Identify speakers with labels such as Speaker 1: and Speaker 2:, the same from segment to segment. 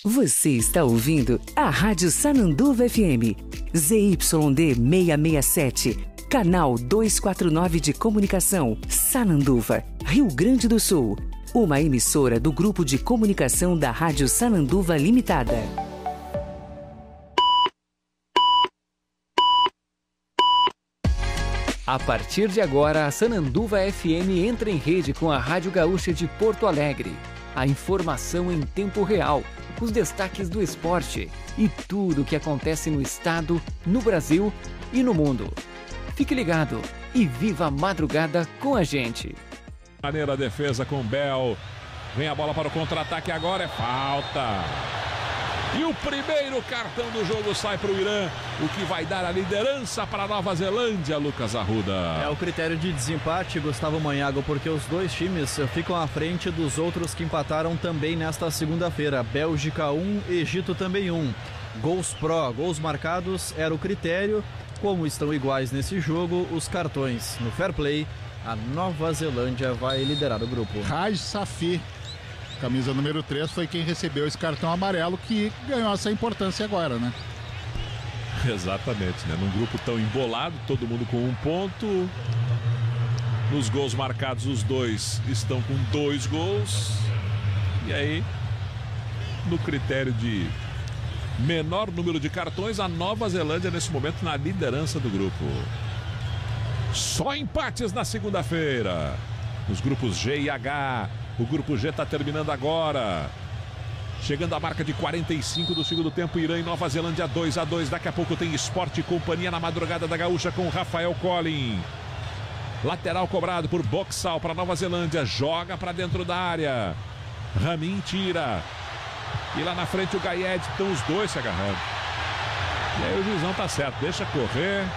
Speaker 1: Você está ouvindo a Rádio Sananduva FM, ZYD 667, canal 249 de comunicação, Sananduva, Rio Grande do Sul. Uma emissora do Grupo de Comunicação da Rádio Sananduva Limitada.
Speaker 2: A partir de agora, a Sananduva FM entra em rede com a Rádio Gaúcha de Porto Alegre. A informação em tempo real, os destaques do esporte e tudo o que acontece no estado, no Brasil e no mundo. Fique ligado e viva a madrugada com a gente.
Speaker 3: Maneira a defesa com Bell. Vem a bola para o contra-ataque agora, é falta. E o primeiro cartão do jogo sai para o Irã, o que vai dar a liderança para a Nova Zelândia, Lucas Arruda.
Speaker 4: É o critério de desempate, Gustavo Manhago, porque os dois times ficam à frente dos outros que empataram também nesta segunda-feira. Bélgica 1, Egito também 1. Gols marcados era o critério. Como estão iguais nesse jogo, os cartões no fair play, a Nova Zelândia vai liderar o grupo.
Speaker 5: Raj Safi, camisa número 3, foi quem recebeu esse cartão amarelo que ganhou essa importância agora, né?
Speaker 3: Exatamente, né? Num grupo tão embolado, todo mundo com 1 ponto. Nos gols marcados, os dois estão com 2 gols. E aí, no critério de menor número de cartões, a Nova Zelândia nesse momento na liderança do grupo. Só empates na segunda-feira. Nos grupos G e H. O grupo G está terminando agora. Chegando à marca de 45 do segundo tempo, Irã e Nova Zelândia 2-2. Daqui a pouco tem Esporte e Companhia na madrugada da Gaúcha com Rafael Collin. Lateral cobrado por Boxall para Nova Zelândia. Joga para dentro da área. Ramin tira. E lá na frente o Gayed, estão os dois se agarrando. E aí o juizão tá certo, deixa correr.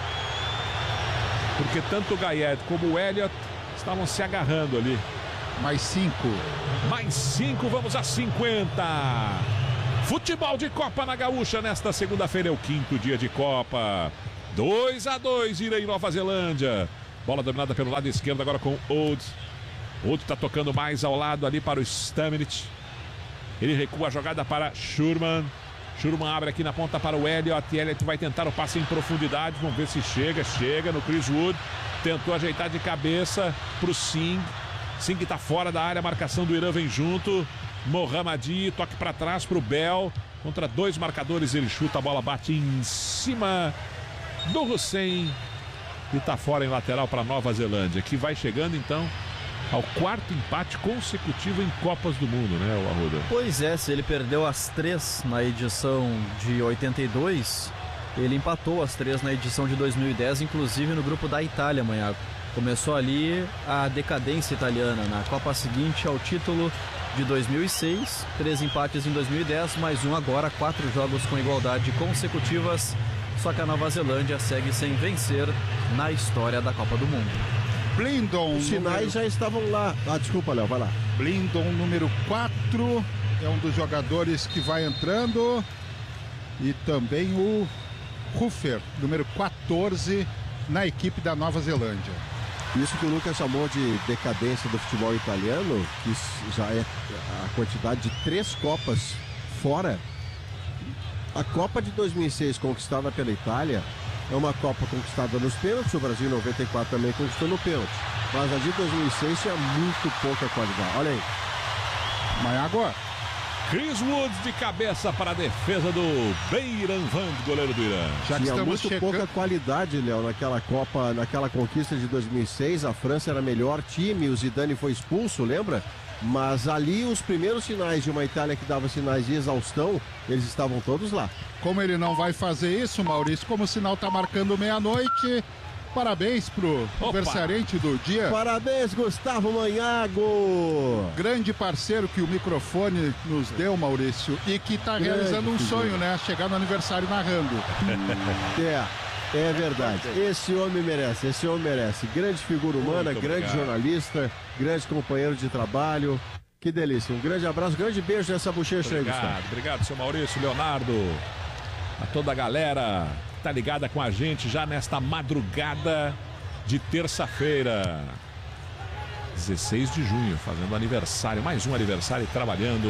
Speaker 3: Porque tanto o Gayed como o Elliott estavam se agarrando ali.
Speaker 5: Mais 5.
Speaker 3: Mais 5, vamos a 50. Futebol de Copa na Gaúcha nesta segunda-feira, é o 5º dia de Copa. 2-2, Irã e Nova Zelândia. Bola dominada pelo lado esquerdo agora com Oud. Oud tá tocando mais ao lado ali para o Stamnich. Ele recua a jogada para Schurman. Schurman abre aqui na ponta para o Elliott. Elliott vai tentar o passe em profundidade. Vamos ver se chega. Chega no Chris Wood. Tentou ajeitar de cabeça para o Singh. Singh está fora da área. A marcação do Irã vem junto. Mohammadi. Toque para trás para o Bell. Contra 2 marcadores. Ele chuta. A bola bate em cima do Hussein. E está fora em lateral para Nova Zelândia. Que vai chegando então ao 4º empate consecutivo em Copas do Mundo, né, o Arruda?
Speaker 4: Pois é, se ele perdeu as 3 na edição de 82, ele empatou as 3 na edição de 2010, inclusive no grupo da Itália, Manhago. Começou ali a decadência italiana na Copa seguinte ao título de 2006, 3 empates em 2010, mais 1 agora, 4 jogos com igualdade consecutivas, só que a Nova Zelândia segue sem vencer na história da Copa do Mundo.
Speaker 5: Blindon.
Speaker 6: Os sinais já estavam lá. Desculpa, Léo, vai lá.
Speaker 5: Blindon, número 4, é um dos jogadores que vai entrando. E também o Rufer, número 14, na equipe da Nova Zelândia.
Speaker 6: Isso que o Lucas chamou de decadência do futebol italiano, que já é a quantidade de 3 Copas fora. A Copa de 2006, conquistada pela Itália, é uma Copa conquistada nos pênaltis. O Brasil em 94 também conquistou no pênalti. Mas a de 2006 tinha muito pouca qualidade. Olha aí.
Speaker 5: Mas agora,
Speaker 3: Chris Wood de cabeça para a defesa do Beiran Van, goleiro do Irã.
Speaker 6: Já tinha muito pouca qualidade, Léo, naquela Copa, naquela conquista de 2006. A França era melhor time, o Zidane foi expulso, lembra? Mas ali os primeiros sinais de uma Itália que dava sinais de exaustão, eles estavam todos lá.
Speaker 5: Como ele não vai fazer isso, Maurício, como o sinal está marcando meia-noite, parabéns pro aniversariante do dia.
Speaker 6: Parabéns, Gustavo Manhago.
Speaker 5: Grande parceiro que o microfone nos deu, Maurício, e que está realizando um sonho, né? Chegar no aniversário narrando.
Speaker 6: É verdade. Esse homem merece. Grande figura humana, grande jornalista, grande companheiro de trabalho. Que delícia. Um grande abraço, grande beijo nessa bochecha aí, Gustavo.
Speaker 3: Obrigado, seu Maurício, Leonardo. A toda a galera que tá ligada com a gente já nesta madrugada de terça-feira. 16 de junho, fazendo aniversário, mais um aniversário, trabalhando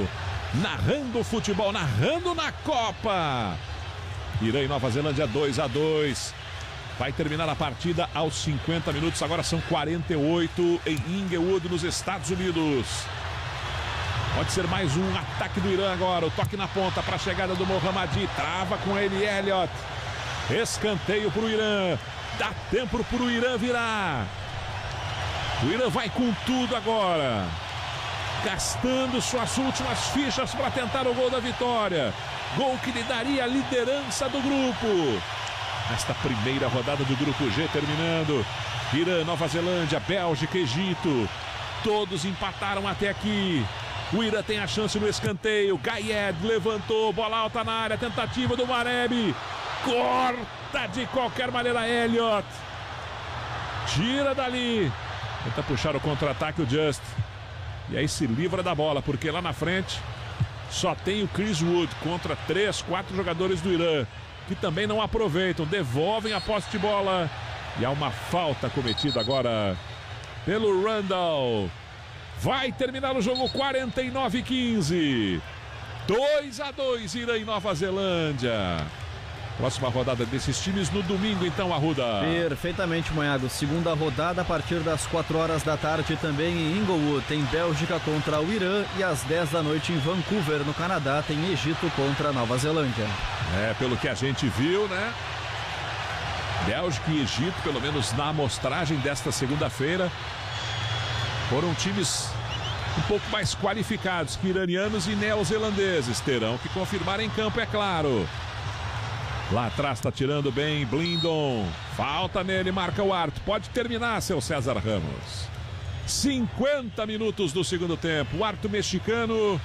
Speaker 3: narrando o futebol, narrando na Copa. Irã e Nova Zelândia 2-2. Vai terminar a partida aos 50 minutos, agora são 48 em Inglewood, nos Estados Unidos. Pode ser mais um ataque do Irã agora, o toque na ponta para a chegada do Mohammadi, trava com ele Elliott. Escanteio para o Irã, dá tempo para o Irã virar. O Irã vai com tudo agora, gastando suas últimas fichas para tentar o gol da vitória. Gol que lhe daria a liderança do grupo. Esta primeira rodada do grupo G terminando. Irã, Nova Zelândia, Bélgica, Egito. Todos empataram até aqui. O Irã tem a chance no escanteio. Gayed levantou, bola alta na área, tentativa do Mareb. Corta de qualquer maneira Elliott. Tira dali. Tenta puxar o contra-ataque o Just. E aí se livra da bola, porque lá na frente só tem o Chris Wood contra 3, 4 jogadores do Irã, que também não aproveitam, devolvem a posse de bola. E há uma falta cometida agora pelo Randall. Vai terminar o jogo 49-15. 2-2 Irã e Nova Zelândia. Próxima rodada desses times no domingo, então, Arruda.
Speaker 4: Perfeitamente, Moiago. Segunda rodada a partir das 4 horas da tarde também em Inglewood. Tem Bélgica contra o Irã e às 10 da noite em Vancouver, no Canadá, tem Egito contra a Nova Zelândia.
Speaker 3: Pelo que a gente viu, né? Bélgica e Egito, pelo menos na amostragem desta segunda-feira, foram times um pouco mais qualificados que iranianos e neozelandeses. Terão que confirmar em campo, é claro. Lá atrás está tirando bem Blindon. Falta nele, marca o árbitro. Pode terminar, seu César Ramos. 50 minutos do segundo tempo. O árbitro mexicano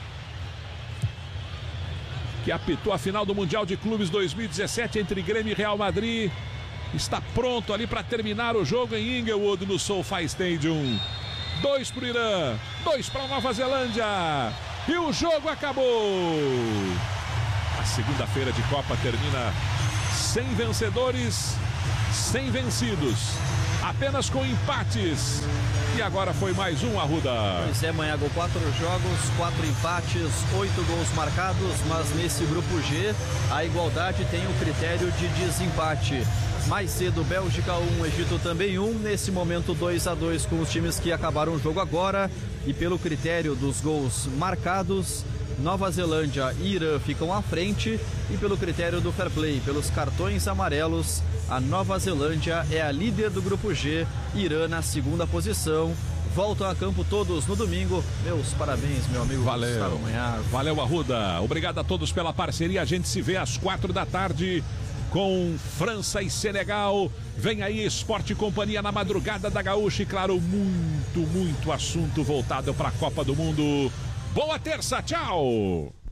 Speaker 3: que apitou a final do Mundial de Clubes 2017 entre Grêmio e Real Madrid está pronto ali para terminar o jogo em Inglewood, no SoFi Stadium. 2 para o Irã, 2 para a Nova Zelândia. E o jogo acabou. A segunda-feira de Copa termina sem vencedores, sem vencidos, apenas com empates. E agora foi mais um, Arruda.
Speaker 4: Pois é, Manhago, 4 jogos, 4 empates, 8 gols marcados, mas nesse grupo G a igualdade tem o critério de desempate. Mais cedo, Bélgica 1, Egito também 1. Nesse momento, 2-2 com os times que acabaram o jogo agora. E pelo critério dos gols marcados, Nova Zelândia e Irã ficam à frente. E pelo critério do fair play, pelos cartões amarelos, a Nova Zelândia é a líder do grupo G, Irã na segunda posição. Voltam a campo todos no domingo. Meus parabéns, meu amigo.
Speaker 3: Valeu. Valeu, Arruda. Obrigado a todos pela parceria. A gente se vê às 4 da tarde com França e Senegal. Vem aí Esporte e Companhia na madrugada da Gaúcha. E claro, muito assunto voltado para a Copa do Mundo. Boa terça, tchau!